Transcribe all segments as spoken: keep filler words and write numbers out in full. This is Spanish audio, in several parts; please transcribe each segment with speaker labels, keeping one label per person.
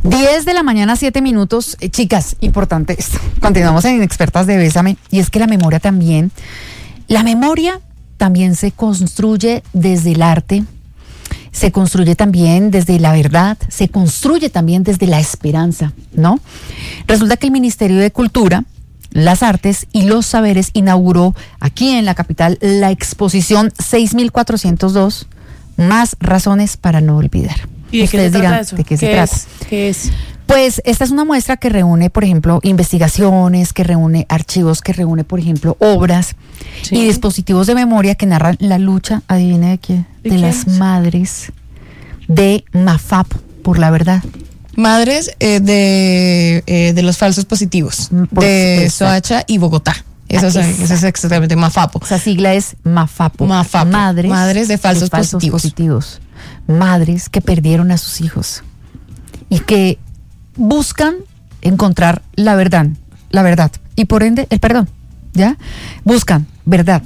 Speaker 1: diez de la mañana, siete minutos. Eh, chicas, importante esto. Continuamos en Expertas de Bésame. Y es que la memoria también, la memoria también se construye desde el arte, se construye también desde la verdad, se construye también desde la esperanza, ¿no? Resulta que el Ministerio de Cultura, las Artes y los Saberes inauguró aquí en la capital la exposición seis mil cuatrocientos dos, Más razones para no olvidar.
Speaker 2: ¿Y de qué se trata eso?
Speaker 1: ¿De qué se
Speaker 2: ¿Qué
Speaker 1: trata?
Speaker 2: es? ¿Qué es?
Speaker 1: Pues esta es una muestra que reúne, por ejemplo, investigaciones, que reúne archivos, que reúne, por ejemplo, obras
Speaker 2: Sí.
Speaker 1: y dispositivos de memoria que narran la lucha, adivine de qué,
Speaker 2: ¿De
Speaker 1: de
Speaker 2: quién
Speaker 1: las
Speaker 2: es?
Speaker 1: madres de Mafapo, por la verdad.
Speaker 3: Madres eh, de, eh, de los falsos positivos,
Speaker 1: Mm, por-
Speaker 3: de
Speaker 1: exacto.
Speaker 3: Soacha y Bogotá. Eso,
Speaker 1: Ah,
Speaker 3: es,
Speaker 1: exacto.
Speaker 3: eso es exactamente Mafapo.
Speaker 1: Esa sigla es Mafapo.
Speaker 3: Mafapo.
Speaker 1: Madres,
Speaker 3: Madres de falsos positivos.
Speaker 1: positivos. Madres que perdieron a sus hijos y que buscan encontrar la verdad, la verdad y por ende el perdón, ¿ya? Buscan verdad,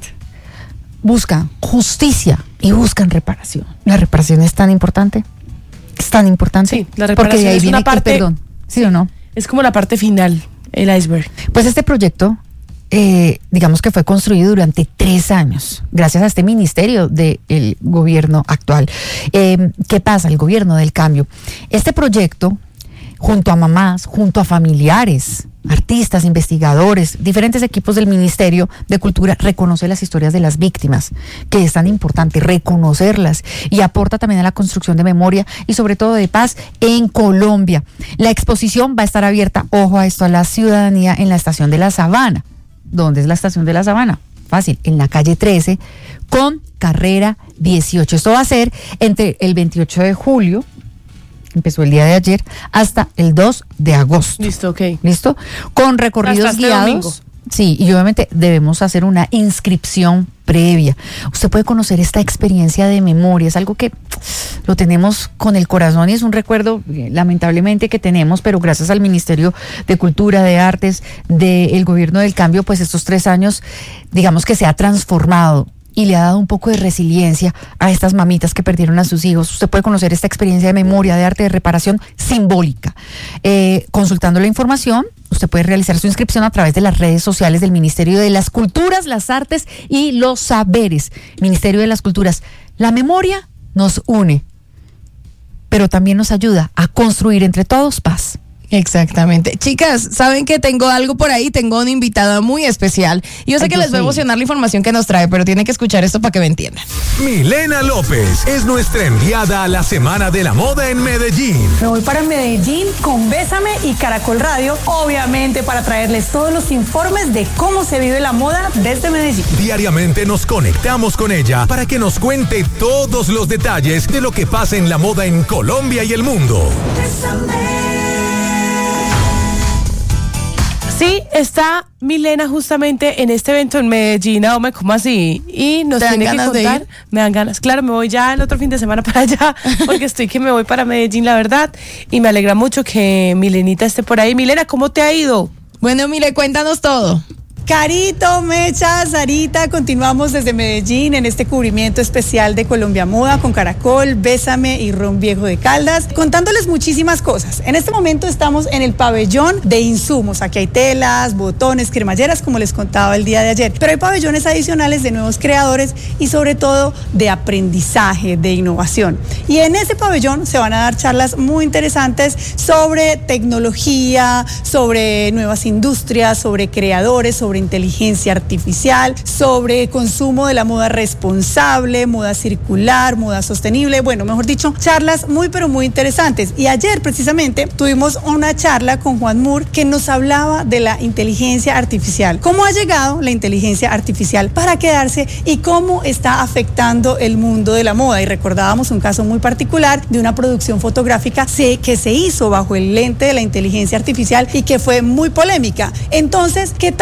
Speaker 1: buscan justicia y buscan reparación. La reparación es tan importante, es tan importante.
Speaker 2: Sí, la
Speaker 1: porque
Speaker 2: reparación
Speaker 1: de ahí
Speaker 2: es
Speaker 1: viene
Speaker 2: una parte-
Speaker 1: el perdón, ¿sí o no?
Speaker 2: Es como la parte final, el iceberg.
Speaker 1: Pues este proyecto, eh, digamos que fue construido durante tres años, gracias a este ministerio del gobierno actual. Eh, ¿Qué pasa? El gobierno del cambio. Este proyecto, junto a mamás, junto a familiares, artistas, investigadores, diferentes equipos del Ministerio de Cultura, reconoce las historias de las víctimas, que es tan importante reconocerlas, y aporta también a la construcción de memoria y sobre todo de paz en Colombia. La exposición va a estar abierta, ojo a esto, a la ciudadanía en la Estación de la Sabana. ¿Dónde es la Estación de la Sabana? Fácil, en la calle trece con carrera dieciocho. Esto va a ser entre el veintiocho de julio, empezó el día de ayer, hasta el dos de agosto.
Speaker 2: Listo, ok.
Speaker 1: ¿Listo? Con recorridos
Speaker 2: Hasta este
Speaker 1: guiados.
Speaker 2: domingo.
Speaker 1: Sí, y obviamente debemos hacer una inscripción previa. Usted puede conocer esta experiencia de memoria, es algo que lo tenemos con el corazón y es un recuerdo, eh, lamentablemente, que tenemos, pero gracias al Ministerio de Cultura, de Artes, del Gobierno del Cambio, pues estos tres años, digamos que se ha transformado y le ha dado un poco de resiliencia a estas mamitas que perdieron a sus hijos. Usted puede conocer esta experiencia de memoria, de arte, de reparación simbólica. Eh, consultando la información, usted puede realizar su inscripción a través de las redes sociales del Ministerio de las Culturas, las Artes y los Saberes. Ministerio de las Culturas. La memoria nos une, pero también nos ayuda a construir entre todos paz.
Speaker 3: Exactamente. Chicas, ¿saben que tengo algo por ahí? Tengo una invitada muy especial. Y yo sé
Speaker 1: Ay,
Speaker 3: que
Speaker 1: yo
Speaker 3: les va a
Speaker 1: sé.
Speaker 3: emocionar la información que nos trae, pero tienen que escuchar esto para que me entiendan.
Speaker 4: Milena López es nuestra enviada a la Semana de la Moda en Medellín.
Speaker 5: Me voy para Medellín con Bésame y Caracol Radio, obviamente para traerles todos los informes de cómo se vive la moda desde Medellín.
Speaker 4: Diariamente nos conectamos con ella para que nos cuente todos los detalles de lo que pasa en la moda en Colombia y el mundo.
Speaker 2: Sí, está Milena justamente en este evento en Medellín, hombre, ¿cómo así? Y nos
Speaker 3: ¿Te dan
Speaker 2: tiene que
Speaker 3: ganas de
Speaker 2: contar,
Speaker 3: ir?
Speaker 2: me dan ganas, claro, me voy ya el otro fin de semana para allá, porque estoy que me voy para Medellín, la verdad, y me alegra mucho que Milenita esté por ahí. Milena, ¿cómo te ha ido?
Speaker 3: Bueno, Mile, cuéntanos todo.
Speaker 5: Carito, Mecha, Sarita, continuamos desde Medellín en este cubrimiento especial de Colombia Moda con Caracol, Bésame y Ron Viejo de Caldas, contándoles muchísimas cosas. En este momento estamos en el pabellón de insumos. Aquí hay telas, botones, cremalleras, como les contaba el día de ayer. Pero hay pabellones adicionales de nuevos creadores y sobre todo de aprendizaje, de innovación. Y en ese pabellón se van a dar charlas muy interesantes sobre tecnología, sobre nuevas industrias, sobre creadores, sobre inteligencia artificial, sobre consumo de la moda responsable, moda circular, moda sostenible, bueno, mejor dicho, charlas muy pero muy interesantes. Y ayer precisamente tuvimos una charla con Juan Moore que nos hablaba de la inteligencia artificial, cómo ha llegado la inteligencia artificial para quedarse y cómo está afectando el mundo de la moda. Y recordábamos un caso muy particular de una producción fotográfica que se hizo bajo el lente de la inteligencia artificial y que fue muy polémica. Entonces, ¿qué tanto es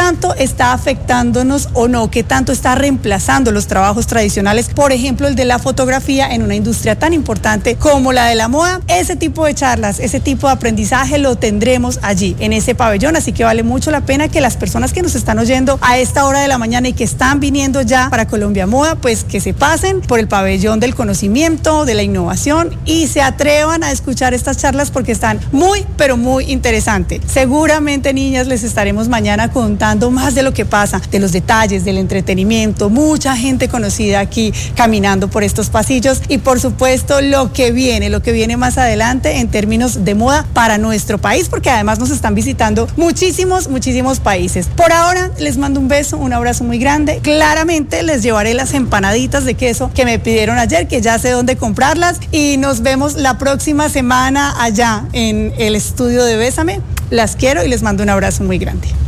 Speaker 5: está afectándonos o no, qué tanto está reemplazando los trabajos tradicionales, por ejemplo el de la fotografía en una industria tan importante como la de la moda. Ese tipo de charlas, ese tipo de aprendizaje lo tendremos allí en ese pabellón, así que vale mucho la pena que las personas que nos están oyendo a esta hora de la mañana y que están viniendo ya para Colombia Moda, pues que se pasen por el pabellón del conocimiento, de la innovación y se atrevan a escuchar estas charlas porque están muy, pero muy interesantes. Seguramente, niñas, les estaremos mañana contando más de lo que pasa, de los detalles, del entretenimiento, mucha gente conocida aquí caminando por estos pasillos y por supuesto lo que viene, lo que viene más adelante en términos de moda para nuestro país, porque además nos están visitando muchísimos, muchísimos países. Por ahora les mando un beso, un abrazo muy grande. Claramente les llevaré las empanaditas de queso que me pidieron ayer, que ya sé dónde comprarlas, y nos vemos la próxima semana allá en el estudio de Bésame. Las quiero y les mando un abrazo muy grande.